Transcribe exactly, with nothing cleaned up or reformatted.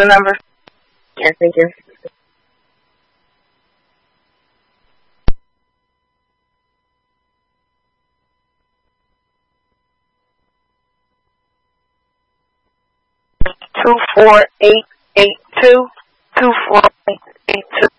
the number? Yes, thank you. Two four eight eight two two four eight eight two.